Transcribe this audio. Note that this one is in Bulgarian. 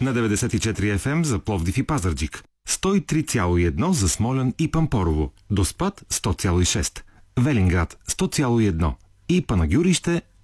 На 94 FM за Пловдив и Пазарджик. 103,1 за Смолян и Пампорово. Доспат 100,6. Велинград 100,1. И Панагюрище